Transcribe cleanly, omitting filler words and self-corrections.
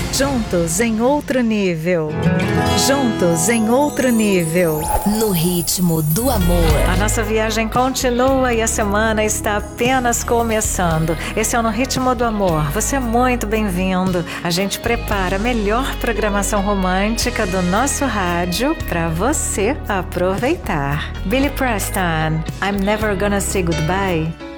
Juntos em outro nível. Juntos em outro nível. No ritmo do amor. A nossa viagem continua e a semana está apenas começando. Esse é o No Ritmo do Amor. Você é muito bem-vindo. A gente prepara a melhor programação romântica do nosso rádio para você aproveitar. Billy Preston, I'm Never Gonna Say Goodbye.